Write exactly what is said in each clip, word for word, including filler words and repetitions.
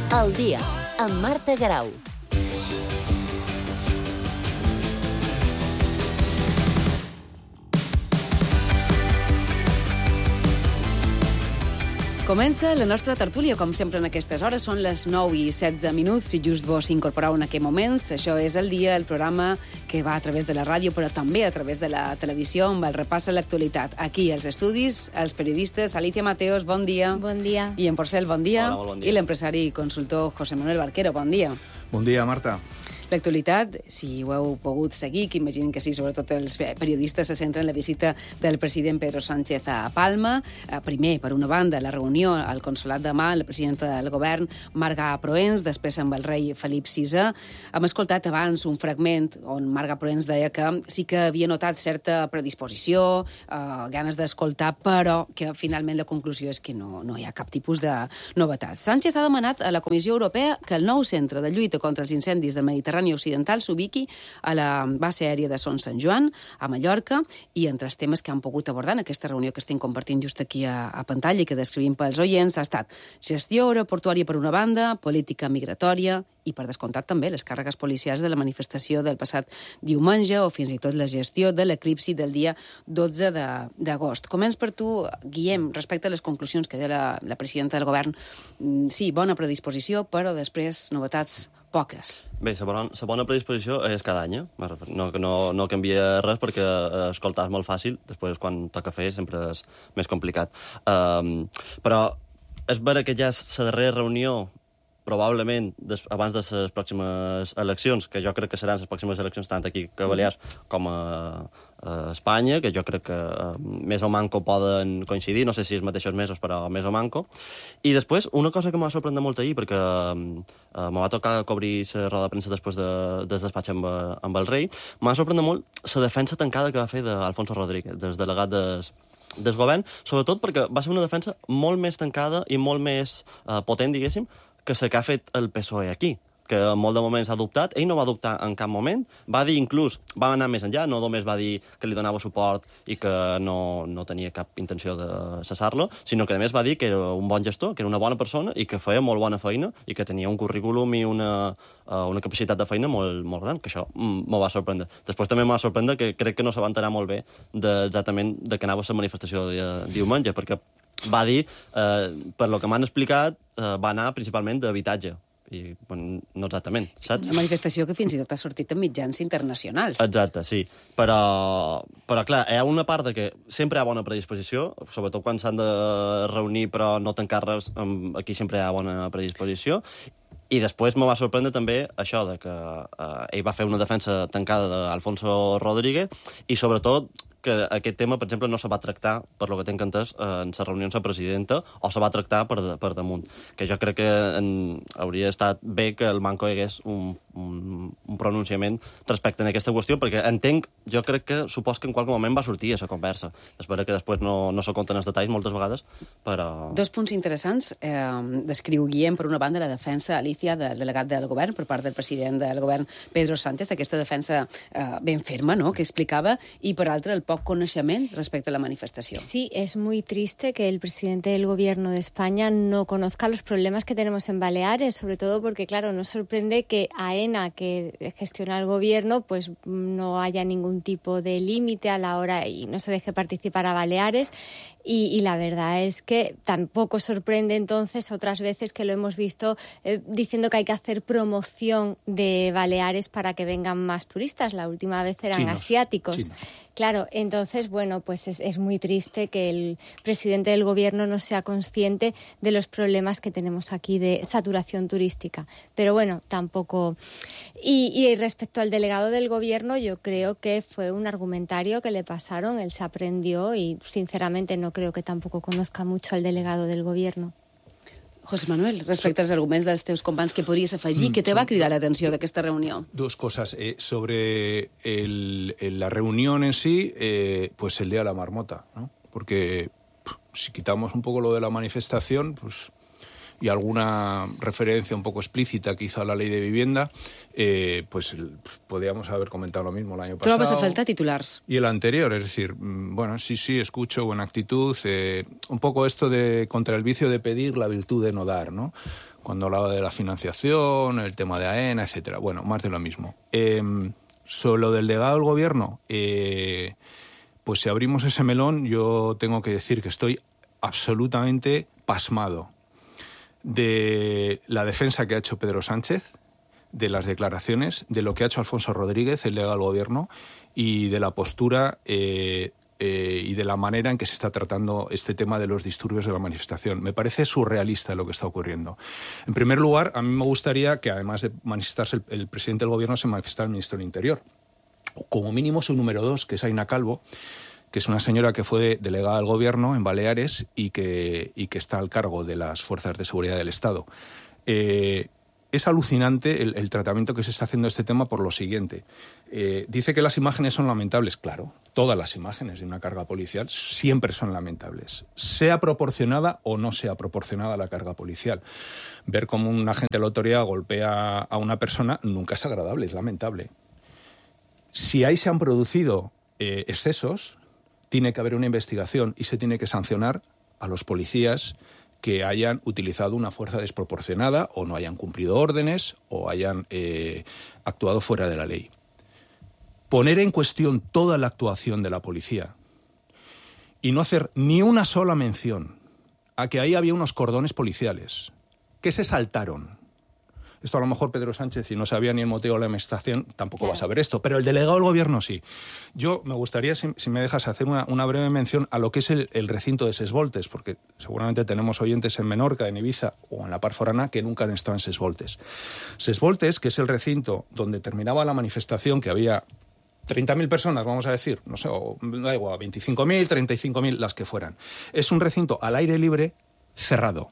Al dia, amb Marta Garau. Comença la nostra tertúlia, com sempre en aquestes hores. Són les nou i setze minuts, si just vos incorporeu en aquest moments. Això és El Dia, el programa que va a través de la ràdio, però també a través de la televisió, amb el repàs a l'actualitat. Aquí, als estudis, els periodistes Alicia Mateos, bon dia. Bon dia. I en Porcel, bon dia. Hola, bon dia. I l'empresari i consultor José Manuel Barquero, bon dia. Bon dia, Marta. L'actualitat, si ho heu pogut seguir, que imaginen que sí, sobretot els periodistes se centren en la visita del president Pedro Sánchez a Palma. Primer, per una banda, la reunió al Consolat de Mà, la presidenta del govern, Marga Proens, després amb el rei Felip sisè. Hem escoltat abans un fragment on Marga Proens deia que sí que havia notat certa predisposició, eh, ganes d'escoltar, però que finalment la conclusió és que no, no hi ha cap tipus de novetat. Sánchez ha demanat a la Comissió Europea que el nou centre de lluita contra els incendis del Mediterrani Occidental s'ubiqui a la base aèria de Son Sant Joan, a Mallorca, i entre els temes que han pogut abordar en aquesta reunió que estem compartint just aquí a, a pantalla i que descrivim pels oients ha estat gestió aeroportuària per una banda, política migratòria i, per descomptat, també les càrregues policials de la manifestació del passat diumenge o fins i tot la gestió de l'eclipsi del dia dotze d'agost. Començ per tu, Guillem, respecte a les conclusions que deia la, la presidenta del govern. Sí, bona predisposició, però després novetats poques. Bé, la bona, la bona predisposició és cada any, eh? no, no, no canvia res perquè escoltar és molt fàcil, després quan toca fer sempre és més complicat. Um, però és vera que ja és la darrera reunió probablement des, abans de les pròximes eleccions, que jo crec que seran les pròximes eleccions tant aquí a Balears com a, a Espanya, que jo crec que uh, més o manco poden coincidir, no sé si els mateixos mesos, però més o manco. I després, una cosa que m'ha sorprès molt ahir, perquè uh, me va tocar cobrir la roda de premsa després de, del despatx amb, amb el rei, m'ha sorprès molt la defensa tancada que va fer d'Alfonso Rodríguez, des delegat des, del govern, sobretot perquè va ser una defensa molt més tancada i molt més uh, potent, diguéssim, que la que ha fet el P S O E aquí, que en molt de moments ha dubtat. Ell no va dubtar en cap moment. Va dir, inclús, va anar més enllà, no només va dir que li donava suport i que no, no tenia cap intenció de cessar-lo, sinó que, a més, va dir que era un bon gestor, que era una bona persona i que feia molt bona feina i que tenia un currículum i una, uh, una capacitat de feina molt, molt gran, que això m'ho va sorprendre. Després també m'ha sorprendre que crec que no se va enterar molt bé de, exactament de què anava la manifestació de diumenge, perquè va dir, eh, per lo que m'han explicat, eh, va anar principalment d'habitatge. I, bueno, no exactament, saps? Una manifestació que fins i tot ha sortit en mitjans internacionals. Exacte, sí. Però, però clar, hi ha una part de que sempre hi ha bona predisposició, sobretot quan s'han de reunir però no tancar res, aquí sempre hi ha bona predisposició. I després me va sorprendre també això de que eh, ell va fer una defensa tancada d'Alfonso Rodríguez i sobretot que aquest tema, per exemple, no se va tractar, per lo que tinc entès, en les reunions de presidenta, o se va tractar per, de, per damunt. Que jo crec que en, hauria estat bé que el Manco hi hagués un, un, un pronunciament respecte a aquesta qüestió, perquè entenc, jo crec que supos que en qualque moment va sortir a la conversa. És vera que després no, no se compten els detalls moltes vegades, però... Dos punts interessants. Eh, descriu Guillem, per una banda, la defensa, Alicia, del delegat del govern, per part del president del govern, Pedro Sánchez, aquesta defensa eh, ben ferma, no?, que explicava, i per altra, el poc conocimiento respecto a la manifestación. Sí, es muy triste que el presidente del Gobierno de España no conozca los problemas que tenemos en Baleares, sobre todo porque, claro, nos sorprende que AENA, que gestiona el Gobierno, pues no haya ningún tipo de límite a la hora y no se deje participar a Baleares. Y, y la verdad es que tampoco sorprende entonces otras veces que lo hemos visto eh, diciendo que hay que hacer promoción de Baleares para que vengan más turistas. La última vez eran chinos, asiáticos. Chinos. Claro, entonces, bueno, pues es, es muy triste que el presidente del gobierno no sea consciente de los problemas que tenemos aquí de saturación turística. Pero bueno, tampoco... Y, y respecto al delegado del gobierno, yo creo que fue un argumentario que le pasaron, él se aprendió y sinceramente no creo que tampoco conozca mucho al delegado del gobierno. José Manuel, respecte als arguments dels teus companys, què podries afegir? Què te va cridar l'atenció d'aquesta reunió? Dos cosas. Eh, sobre el, el, la reunión en sí, eh, pues el día de la marmota, ¿no? Porque pff, si quitamos un poco lo de la manifestación, pues y alguna referencia un poco explícita que hizo a la ley de vivienda, eh, pues, pues podíamos haber comentado lo mismo el año pasado. Trobes a faltar titulars. Y el anterior, es decir, bueno, sí, sí, escucho, buena actitud, eh, un poco esto de contra el vicio de pedir, la virtud de no dar, ¿no? Cuando hablaba de la financiación, el tema de AENA, etcétera. Bueno, más de lo mismo. Eh, sobre lo del delegado del gobierno, eh, pues si abrimos ese melón, yo tengo que decir que estoy absolutamente pasmado de la defensa que ha hecho Pedro Sánchez, de las declaraciones, de lo que ha hecho Alfonso Rodríguez, el delegado del gobierno, y de la postura eh, eh, y de la manera en que se está tratando este tema de los disturbios de la manifestación. Me parece surrealista lo que está ocurriendo. En primer lugar, a mí me gustaría que, además de manifestarse el, el presidente del gobierno, se manifestara el ministro del Interior. O como mínimo su número dos, que es Aina Calvo, que es una señora que fue delegada del gobierno en Baleares y que, y que está al cargo de las fuerzas de seguridad del Estado. Eh, es alucinante el, el tratamiento que se está haciendo de este tema por lo siguiente. Eh, dice que las imágenes son lamentables. Claro, todas las imágenes de una carga policial siempre son lamentables, sea proporcionada o no sea proporcionada la carga policial. Ver cómo un agente de la autoridad golpea a una persona nunca es agradable, es lamentable. Si ahí se han producido eh, excesos, tiene que haber una investigación y se tiene que sancionar a los policías que hayan utilizado una fuerza desproporcionada o no hayan cumplido órdenes o hayan eh, actuado fuera de la ley. Poner en cuestión toda la actuación de la policía y no hacer ni una sola mención a que ahí había unos cordones policiales que se saltaron. Esto a lo mejor Pedro Sánchez, si no sabía ni el motivo de la manifestación, tampoco claro. va a saber esto, pero el delegado del gobierno sí. Yo me gustaría, si, si me dejas, hacer una, una breve mención a lo que es el, el recinto de Sesvoltes, porque seguramente tenemos oyentes en Menorca, en Ibiza o en la Par Forana que nunca han estado en Sesvoltes. Sesvoltes, que es el recinto donde terminaba la manifestación, que había treinta mil personas, vamos a decir, no sé, o, da igual, veinticinco mil, treinta y cinco mil, las que fueran. Es un recinto al aire libre, cerrado.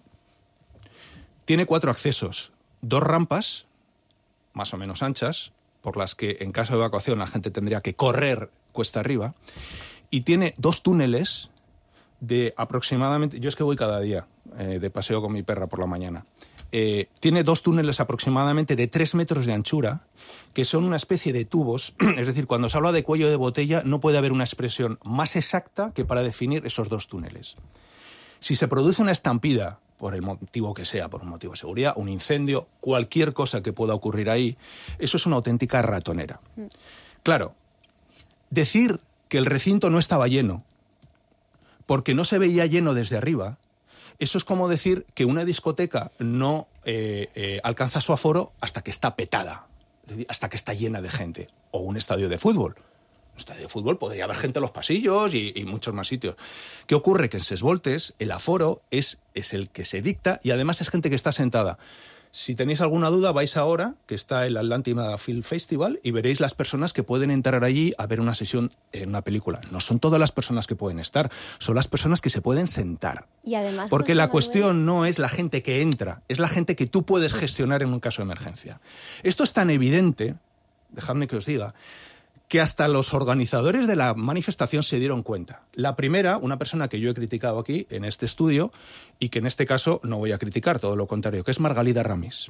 Tiene cuatro accesos. Dos rampas, más o menos anchas, por las que en caso de evacuación la gente tendría que correr cuesta arriba, y tiene dos túneles de aproximadamente, yo es que voy cada día eh, de paseo con mi perra por la mañana, eh, tiene dos túneles aproximadamente de tres metros de anchura, que son una especie de tubos, es decir, cuando se habla de cuello de botella no puede haber una expresión más exacta que para definir esos dos túneles. Si se produce una estampida, por el motivo que sea, por un motivo de seguridad, un incendio, cualquier cosa que pueda ocurrir ahí, eso es una auténtica ratonera. Claro, decir que el recinto no estaba lleno porque no se veía lleno desde arriba, eso es como decir que una discoteca no eh, eh, alcanza su aforo hasta que está petada, hasta que está llena de gente, o un estadio de fútbol. En un estadio de fútbol podría haber gente en los pasillos y, y muchos más sitios. ¿Qué ocurre? Que en Sesvoltes el aforo es, es el que se dicta y además es gente que está sentada. Si tenéis alguna duda, vais ahora, que está el Atlántima Film Festival, y veréis las personas que pueden entrar allí a ver una sesión en una película. No son todas las personas que pueden estar, son las personas que se pueden sentar. Y además, porque José la Manuel... cuestión no es la gente que entra, es la gente que tú puedes gestionar en un caso de emergencia. Esto es tan evidente, dejadme que os diga, que hasta los organizadores de la manifestación se dieron cuenta. La primera, una persona que yo he criticado aquí, en este estudio, y que en este caso no voy a criticar, todo lo contrario, que es Margalida Ramis.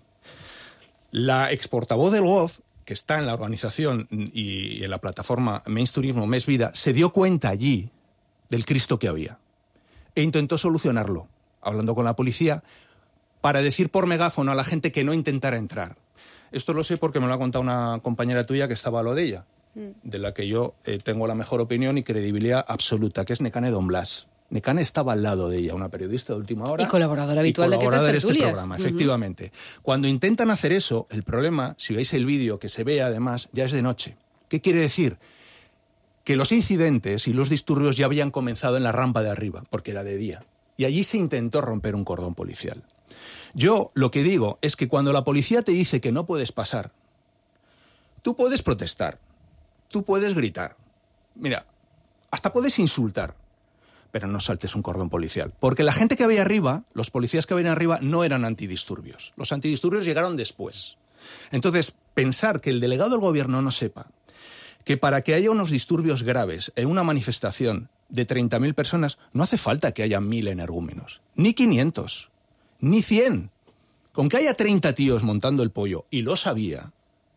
La exportavoz del G O V, que está en la organización y en la plataforma Menys Turismo, Més Vida, se dio cuenta allí del Cristo que había e intentó solucionarlo, hablando con la policía, para decir por megáfono a la gente que no intentara entrar. Esto lo sé porque me lo ha contado una compañera tuya que estaba a lo de ella, de la que yo eh, tengo la mejor opinión y credibilidad absoluta, que es Nekane Don Blas. Nekane estaba al lado de ella, una periodista de última hora. Y colaboradora habitual de estas tertulias. De este programa, efectivamente. Uh-huh. Cuando intentan hacer eso, el problema, si veis el vídeo que se ve además, ya es de noche. ¿Qué quiere decir? Que los incidentes y los disturbios ya habían comenzado en la rampa de arriba, porque era de día. Y allí se intentó romper un cordón policial. Yo lo que digo es que cuando la policía te dice que no puedes pasar, tú puedes protestar. Tú puedes gritar, mira, hasta puedes insultar, pero no saltes un cordón policial. Porque la gente que había arriba, los policías que habían arriba, no eran antidisturbios. Los antidisturbios llegaron después. Entonces, pensar que el delegado del gobierno no sepa que para que haya unos disturbios graves en una manifestación de treinta mil personas, no hace falta que haya mil energúmenos, ni quinientos, ni cien. Con que haya treinta tíos montando el pollo, y lo sabía,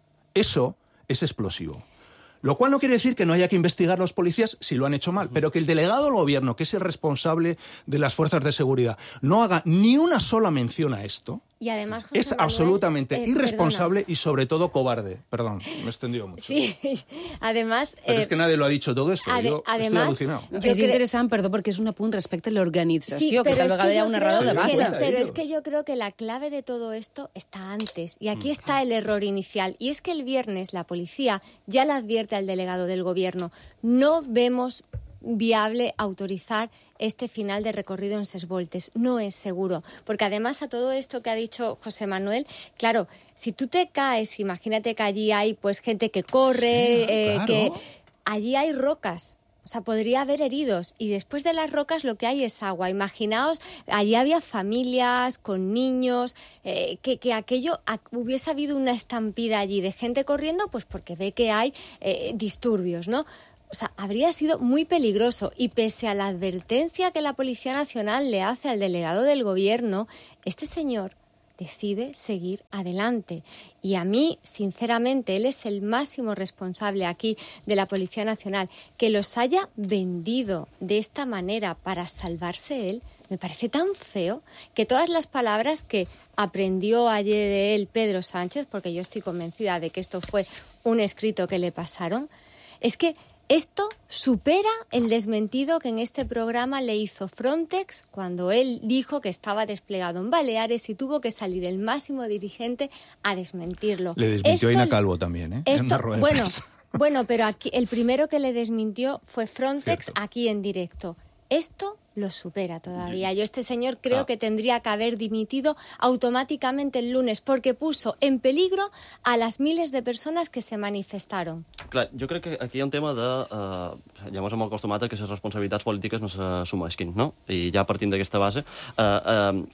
eso es explosivo. Lo cual no quiere decir que no haya que investigar los policías si lo han hecho mal, pero que el delegado del gobierno, que es el responsable de las fuerzas de seguridad, no haga ni una sola mención a esto, y además, José es Manuel, absolutamente eh, irresponsable perdona. y sobre todo cobarde. Perdón, me he extendido mucho. Sí, además... Pero eh, es que nadie lo ha dicho todo esto. ade- Yo además, estoy alucinado. No, Jo és cre- interessant, perdó, perquè és un apunt respecte a l'organització, Sí, que pero tal es vegada que hi ha yo una creo raó de Se base. dieron que- cuenta pero ellos. es que yo creo que la clave de todo esto está antes. Y aquí está el error inicial. Y es que el viernes la policía ya le advierte al delegado del gobierno: no vemos viable autorizar este final de recorrido en Ses Voltes. No es seguro. Porque además a todo esto que ha dicho José Manuel, claro, si tú te caes, imagínate que allí hay pues gente que corre, Sí, eh, claro. que allí hay rocas. O sea, podría haber heridos. Y después de las rocas lo que hay es agua. Imaginaos, allí había familias con niños, eh, que, que aquello a- hubiese habido una estampida allí de gente corriendo, pues porque ve que hay eh, disturbios, ¿no? O sea, habría sido muy peligroso. Y pese a la advertencia que la Policía Nacional le hace al delegado del gobierno, este señor decide seguir adelante. Y a mí, sinceramente, él es el máximo responsable aquí de la Policía Nacional. Que los haya vendido de esta manera para salvarse él, me parece tan feo que todas las palabras que aprendió ayer de él Pedro Sánchez, porque yo estoy convencida de que esto fue un escrito que le pasaron, es que esto supera el desmentido que en este programa le hizo Frontex cuando él dijo que estaba desplegado en Baleares y tuvo que salir el máximo dirigente a desmentirlo. Le desmintió Esto- a Ina Calvo también, ¿eh? En Esto, una rueda de bueno, prensa. bueno, pero aquí el primero que le desmintió fue Frontex, Cierto. aquí en directo. Esto lo supera todavía. Yo este señor creo Ah. que tendría que haber dimitido automáticamente el lunes porque puso en peligro a las miles de persones que se manifestaron. Clar, jo crec que aquí hi ha un tema de... Uh, ja ens hem acostumat a que les responsabilitats polítiques no s'assumeixin, no? I ja partint d'aquesta base... Uh, uh,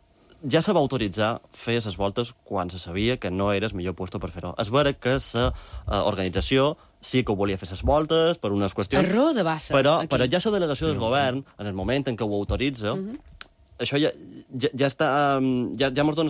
ja se va autoritzar fer les voltes quan se sabia que no era el millor lloc per fer-ho. És vera que la uh, organització sí que ho volia fer les voltes per unes qüestions... Error de base, Però, aquí. però ja la delegació del govern, en el moment en què ho autoritza, uh -huh. això ja, ja, ja està... um, Ja, ja ens dona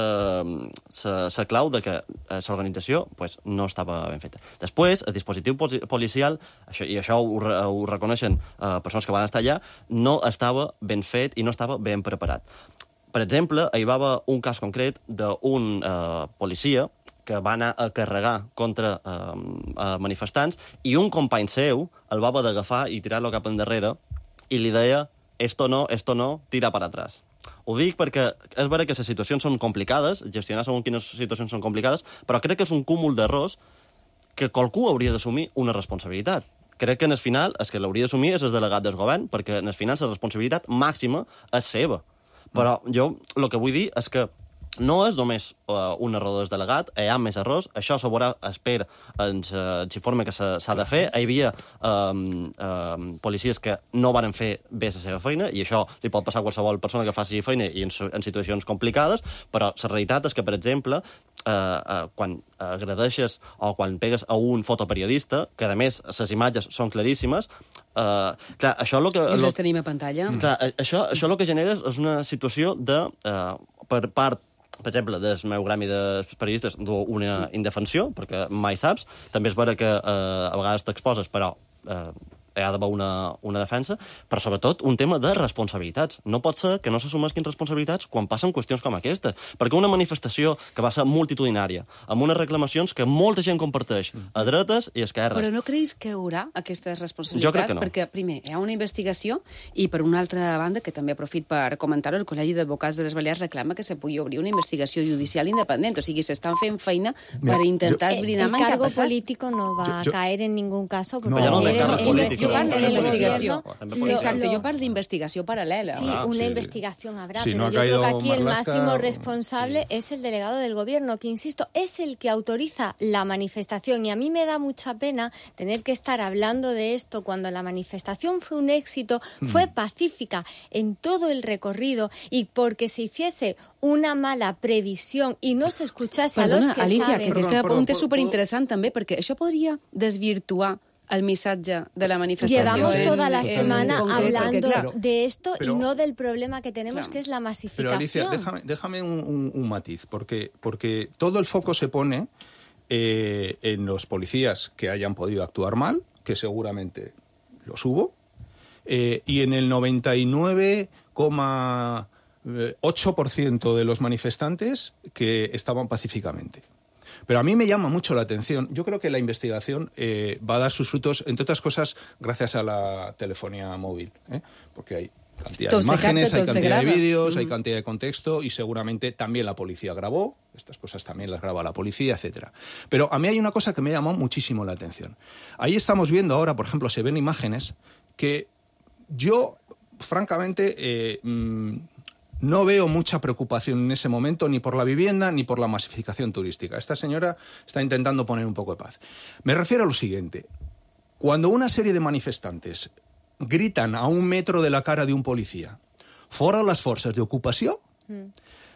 la clau de que l'organització pues, no estava ben feta. Després, el dispositiu poli- policial, això, i això ho, re- ho reconeixen uh, persones que van estar allà, no estava ben fet i no estava ben preparat. Per exemple, hi va haver un cas concret d'un eh, policia que va anar a carregar contra eh, manifestants i un company seu el va haver d'agafar i tirar-lo cap endarrere i li deia esto no, esto no, tira para atrás. Ho dic perquè és vera que les situacions són complicades, gestionar segons quines situacions són complicades, però crec que és un cúmul d'errors que qualcú hauria d'assumir una responsabilitat. Crec que en el final el que l'hauria d'assumir és el delegat del govern, perquè en el final la responsabilitat màxima és seva. Però jo el que vull dir és que no és només uh, un error del delegat, hi ha més errors, això se veurà, espera, en l'informe que s'ha de fer. Hi havia um, um, policies que no van fer bé la seva feina, i això li pot passar a qualsevol persona que faci feina i en, en situacions complicades, però la realitat és que, per exemple, uh, uh, quan agredeixes o quan pegues a un fotoperiodista, que a més les imatges són claríssimes, uh, clar, això el que... I us lo- les tenim a pantalla. Mm. Clar, això, això el que genera és una situació de, eh, per part, per exemple, del meu gremi de periodistes, d'una indefensió, perquè mai saps. També és vera que eh, a vegades t'exposes, però eh, hi ha d'haver una, una defensa, però sobretot un tema de responsabilitats. No pot ser que no s'assumeixin responsabilitats quan passen qüestions com aquestes, perquè una manifestació que va ser multitudinària, amb unes reclamacions que molta gent comparteix, a dretes i a esquerres. Però no creus que hi haurà aquestes responsabilitats? Jo crec que no. Perquè, primer, hi ha una investigació i, per una altra banda, que també aprofit per comentar-ho, el Col·legi d'Advocats de les Balears reclama que se pugui obrir una investigació judicial independent. O sigui, s'estan fent feina Mira, per intentar El, esbrinar el què ha cargo passat. político no va Yo- yo- a caer en ningún caso porque No, ya no, ayer el cargo el político. Jo parlo presidente de del investigació. gobierno També lo- pot Exacte, lo- jo parlo d'investigació paral·lela. Sí, Ah, una sí. investigación habrá, Si pero no ha yo creo que caído aquí el Marlaska, máximo responsable sí. es el delegado del gobierno, que insisto, es el que autoriza la manifestación. Y a mí me da mucha pena tener que estar hablando de esto cuando la manifestación fue un éxito, fue pacífica en todo el recorrido, y porque se hiciese una mala previsión y no se escuchase a los Perdona, que Alicia, saben... que aquest Perdó, apunt perdó, és superinteressant també, perquè això podria desvirtuar el missatge de la manifestació. Llevamos en, toda la en semana concret, hablando porque, claro, de esto pero, y no del problema que tenemos, claro, que es la masificación. Pero Alicia, déjame, déjame un, un, un matiz, porque, porque todo el foco se pone eh, en los policías que hayan podido actuar mal, que seguramente los hubo, eh, y en el noventa y nueve coma ocho por ciento de los manifestantes que estaban pacíficamente. Pero a mí me llama mucho la atención. Yo creo que la investigación eh, va a dar sus frutos, entre otras cosas, gracias a la telefonía móvil, ¿eh? Porque hay cantidad todo de imágenes, capta, hay cantidad de vídeos, mm. hay cantidad de contexto y seguramente también la policía grabó. Estas cosas también las graba la policía, etcétera. Pero a mí hay una cosa que me llamó muchísimo la atención. Ahí estamos viendo ahora, por ejemplo, se ven imágenes que yo, francamente, eh, mmm, no veo mucha preocupación en ese momento ni por la vivienda ni por la masificación turística. Esta señora está intentando poner un poco de paz. Me refiero a lo siguiente. Cuando una serie de manifestantes gritan a un metro de la cara de un policía «Fora las fuerzas de ocupación», mm.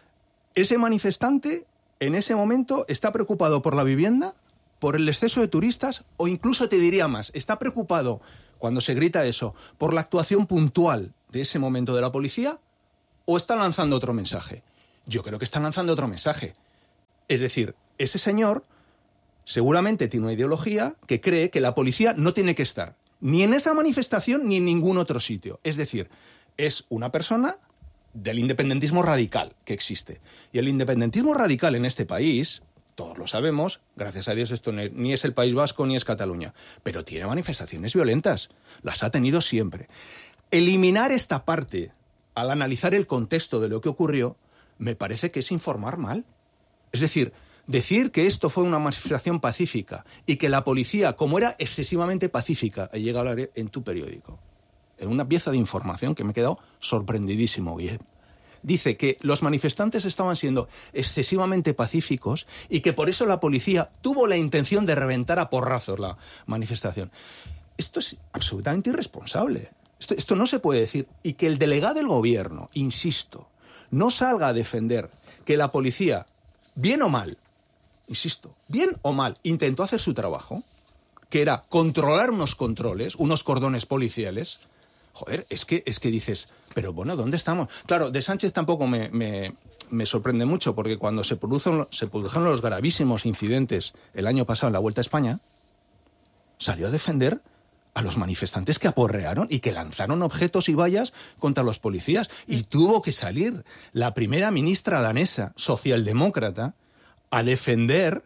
ese manifestante en ese momento está preocupado por la vivienda, por el exceso de turistas o incluso te diría más, está preocupado cuando se grita eso por la actuación puntual de ese momento de la policía. ¿O está lanzando otro mensaje? Yo creo que está lanzando otro mensaje. Es decir, ese señor seguramente tiene una ideología que cree que la policía no tiene que estar ni en esa manifestación ni en ningún otro sitio. Es decir, es una persona del independentismo radical que existe. Y el independentismo radical en este país, todos lo sabemos, gracias a Dios esto ni es el País Vasco ni es Cataluña, pero tiene manifestaciones violentas. Las ha tenido siempre. Eliminar esta parte al analizar el contexto de lo que ocurrió, me parece que es informar mal. Es decir, decir que esto fue una manifestación pacífica y que la policía, como era excesivamente pacífica, llega a hablar en tu periódico, en una pieza de información que me he quedado sorprendidísimo, Guillem. Dice que los manifestantes estaban siendo excesivamente pacíficos y que por eso la policía tuvo la intención de reventar a porrazos la manifestación. Esto es absolutamente irresponsable. Esto, esto no se puede decir. Y que el delegado del gobierno, insisto, no salga a defender que la policía, bien o mal, insisto, bien o mal, intentó hacer su trabajo, que era controlar unos controles, unos cordones policiales. Joder, es que, es que dices, pero bueno, ¿dónde estamos? Claro, de Sánchez tampoco me, me, me sorprende mucho, porque cuando se produjeron, se produjeron los gravísimos incidentes el año pasado en la Vuelta a España, salió a defender a los manifestantes que aporrearon y que lanzaron objetos y vallas contra los policías. Y tuvo que salir la primera ministra danesa, socialdemócrata, a defender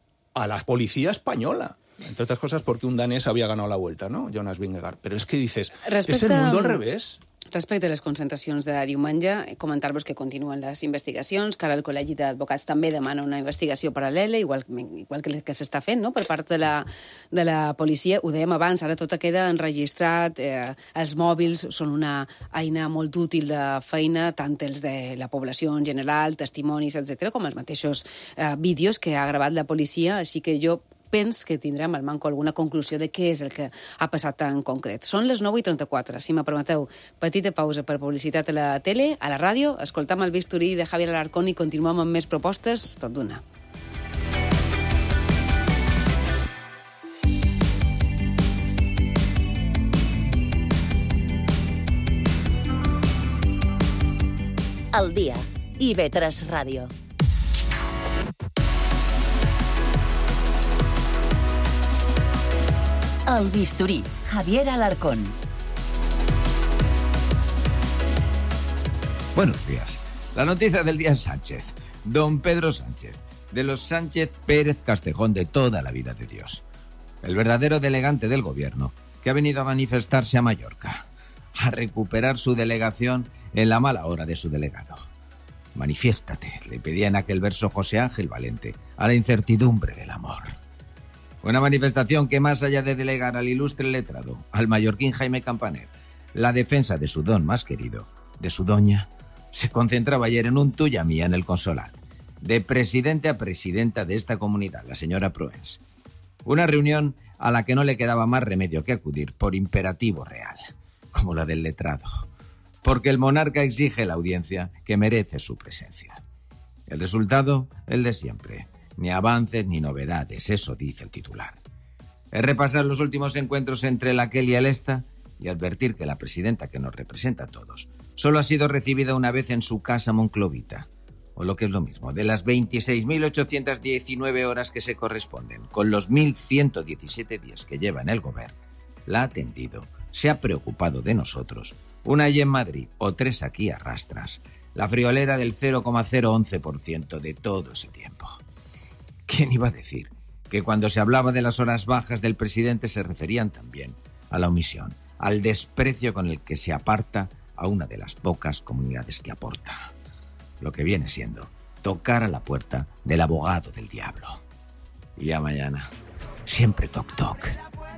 a la policía española. Entre otras cosas porque un danés había ganado la Vuelta, ¿no? Jonas Vingegaard. Pero es que dices, Respecte... ¿es el mundo al revés? Respecte a les concentracions de diumenge, comentar-vos que continuen les investigacions, que ara el Col·legi d'Advocats també demana una investigació paral·lela, igual, igual que, que s'està fent, no?, per part de la, de la policia. Ho dèiem abans, ara tot queda enregistrat, eh, els mòbils són una eina molt útil de feina, tant els de la població en general, testimonis, etcètera, com els mateixos eh, vídeos que ha gravat la policia, així que jo pens que tindrem al manco alguna conclusió de què és el que ha passat en concret. Són les nou i trenta-quatre. Si me permeteu, petita pausa per publicitat a la tele, a la ràdio, escoltam el bisturí de Javier Alarcón i continuem amb més propostes, tot d'una. Al dia, I V tres Ràdio. El bisturí, Javier Alarcón. Buenos días. La noticia del día es Sánchez. Don Pedro Sánchez, de los Sánchez Pérez Castejón de toda la vida de Dios. El verdadero delegante del gobierno, que ha venido a manifestarse a Mallorca, a recuperar su delegación en la mala hora de su delegado. Manifiéstate, le pedía en aquel verso José Ángel Valente, a la incertidumbre del amor. Una manifestación que, más allá de delegar al ilustre letrado, al mallorquín Jaime Campaner, la defensa de su don más querido, de su doña, se concentraba ayer en un tuya mía en el Consolat, de presidente a presidenta de esta comunidad, la señora Proens. Una reunión a la que no le quedaba más remedio que acudir por imperativo real, como la del letrado, porque el monarca exige la audiencia que merece su presencia. El resultado, el de siempre. Ni avances ni novedades, eso dice el titular. Es repasar los últimos encuentros entre la Aquel y el Esta y advertir que la presidenta, que nos representa a todos, solo ha sido recibida una vez en su casa monclovita. O lo que es lo mismo, de las veintiséis mil ochocientas diecinueve horas que se corresponden con los mil ciento diecisiete días que lleva en el gobierno, la ha atendido, se ha preocupado de nosotros, una allí en Madrid o tres aquí a rastras, la friolera del cero coma cero once por ciento de todo ese tiempo. ¿Quién iba a decir que cuando se hablaba de las horas bajas del presidente se referían también a la omisión, al desprecio con el que se aparta a una de las pocas comunidades que aporta? Lo que viene siendo tocar a la puerta del abogado del diablo. Y ya mañana, siempre toc toc.